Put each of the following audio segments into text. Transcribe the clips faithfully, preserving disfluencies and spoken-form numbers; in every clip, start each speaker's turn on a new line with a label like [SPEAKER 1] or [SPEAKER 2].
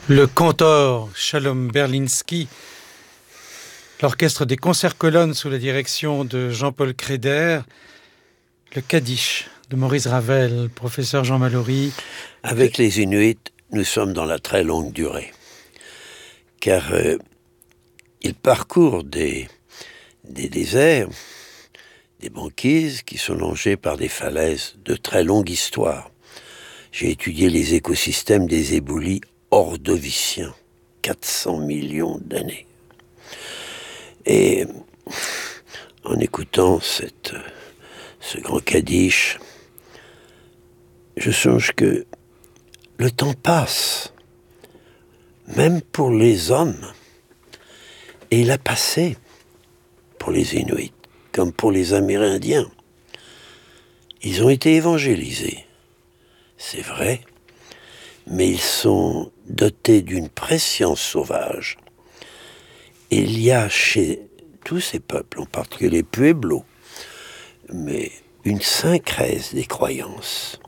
[SPEAKER 1] Le cantor Shalom Berlinski, l'orchestre des concerts-colonnes sous la direction de Jean-Paul Créder, le Kaddish de Maurice Ravel, professeur Jean Mallory.
[SPEAKER 2] Avec les Inuits, nous sommes dans la très longue durée, car euh, ils parcourent des, des déserts, des banquises qui sont longées par des falaises de très longue histoire. J'ai étudié les écosystèmes des éboulis ordoviciens, quatre cents millions d'années. Et en écoutant cette, ce grand Kaddish, je songe que le temps passe, même pour les hommes. Et il a passé pour les Inuits, comme pour les Amérindiens. Ils ont été évangélisés, c'est vrai, mais ils sont dotés d'une prescience sauvage. Et il y a chez tous ces peuples, en particulier les Pueblos, mais une syncrèse des croyances.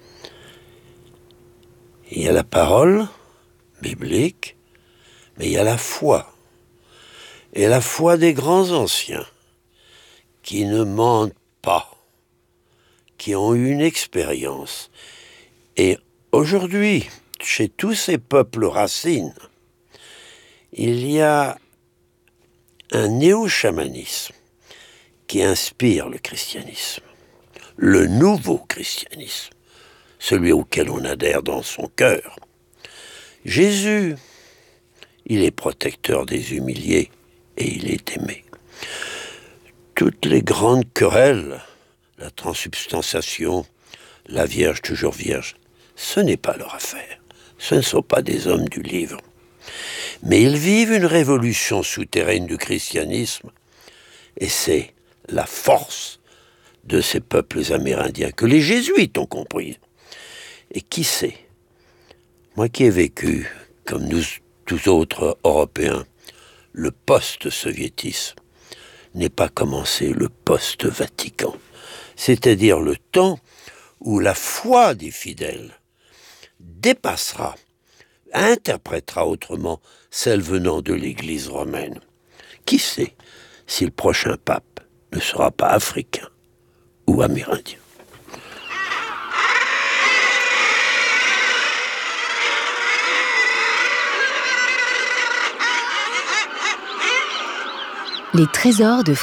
[SPEAKER 2] Il y a la parole biblique, mais il y a la foi. Et la foi des grands anciens, qui ne mentent pas, qui ont eu une expérience. Et aujourd'hui, chez tous ces peuples racines, il y a un néo-chamanisme qui inspire le christianisme, le nouveau christianisme, celui auquel on adhère dans son cœur. Jésus, il est protecteur des humiliés et il est aimé. Toutes les grandes querelles, la transsubstantiation, la Vierge toujours vierge, ce n'est pas leur affaire. Ce ne sont pas des hommes du livre. Mais ils vivent une révolution souterraine du christianisme et c'est la force de ces peuples amérindiens que les jésuites ont compris. Et qui sait, moi qui ai vécu, comme nous tous autres Européens, le post-soviétisme, n'est pas commencé le post-Vatican, c'est-à-dire le temps où la foi des fidèles dépassera, interprétera autrement celle venant de l'Église romaine. Qui sait si le prochain pape ne sera pas africain ou amérindien?
[SPEAKER 3] Les trésors de